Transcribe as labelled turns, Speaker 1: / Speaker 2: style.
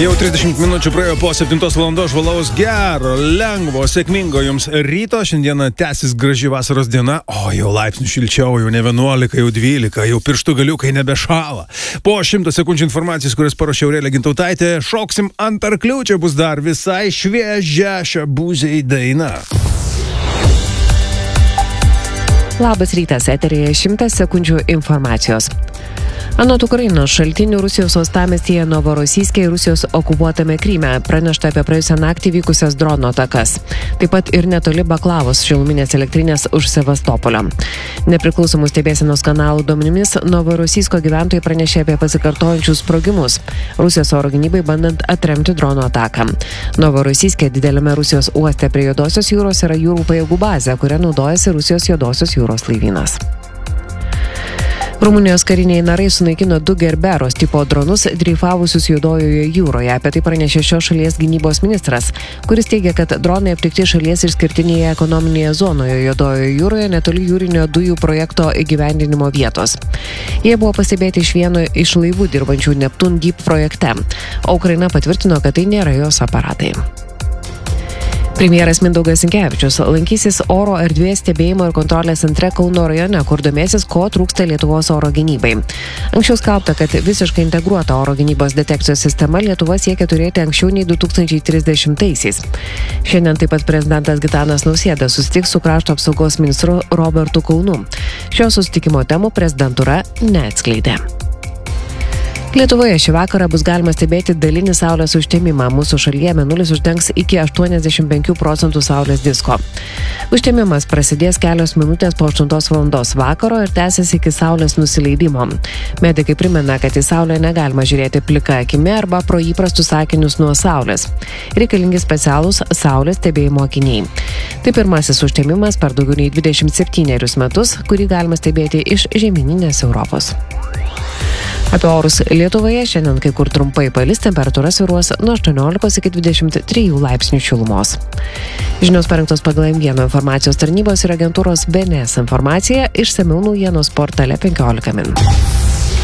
Speaker 1: Jau 30 minučių praėjo po 7 valandos. Žvalaus gero, lengvo, sėkmingo jums ryto. Šiandieną tęsis graži vasaros diena. O, jau laipsnių šilčiau, jau ne 11, jau 12, jau pirštų galiukai nebešala. Po 100 sekundžių informacijos, kurias parašė Aurelija Gintautaitė, šoksim ant arklių. Čia bus dar visai šviežia šią būziai daina.
Speaker 2: Labas rytas, eteryje 100 sekundžių informacijos. Anot Ukrainos šaltinių Rusijos uostamiestyje Novorosijske ir Rusijos okupuotame Kryme pranešta apie praėjusią naktį vykusias drono atakas. Taip pat ir netoli Baklavos šiluminės elektrinės už Sevastopolio. Nepriklausomų stebėsenos kanalų duomenimis Novorosijsko gyventojai pranešė apie pasikartojančius sprogimus Rusijos oro gynybai bandant atremti drono ataką. Novorosijske dideliame Rusijos uoste prie Juodosios jūros yra jūrų pajėgų bazė, kuria naudojasi Rusijos Juodosios jūros laivynas. Rumunijos kariniai narai sunaikino 2 Gerberos tipo dronus dreifavusius Juodojoje jūroje. Apie tai pranešė šios šalies gynybos ministras, kuris teigia, kad dronai aptikti šalies išskirtinėje ekonominėje zonoje Juodojoje jūroje netoli jūrinio dujų projekto įgyvendinimo vietos. Jie buvo pastebėti iš vieno iš laivų dirbančių Neptun Deep projekte, o Ukraina patvirtino, kad tai nėra jos aparatai. Premjeras Mindaugas Sinkevičius lankysis oro erdvės stebėjimo ir kontrolės centre Kauno rajone, kur domėsis, ko trūksta Lietuvos oro gynybai. Anksčiau skelbta, kad visiškai integruota oro gynybos detekcijos sistema Lietuva siekia turėti anksčiau nei 2030-aisiais. Šiandien taip pat prezidentas Gitanas Nausėda susitiks su krašto apsaugos ministru Robertu Kaunu. Šio susitikimo temų prezidentūra neatskleidė. Lietuvoje šį vakarą bus galima stebėti dalinį saulės užtemimą. Mūsų šalyje mėnulis uždengs iki 85% saulės disko. Užtemimas prasidės kelios minutės po 8 valandos vakaro ir tęsis iki saulės nusileidimo. Medikai primena, kad į saulę negalima žiūrėti plika akimi arba pro įprastus akinius nuo saulės. Reikalingi specialūs saulės stebėjimo akiniai. Tai pirmasis užtemimas per daugiau nei 27 metus, kurį galima stebėti iš žemyninės Europos. Apie orus Lietuvoje šiandien kai kur trumpai palis, temperatūra svyruos nuo 18 iki 23 laipsnių šilumos. Žinios parengtos pagal M1 informacijos tarnybos ir agentūros BNS informacija, išsamiau naujienos portale 15 min.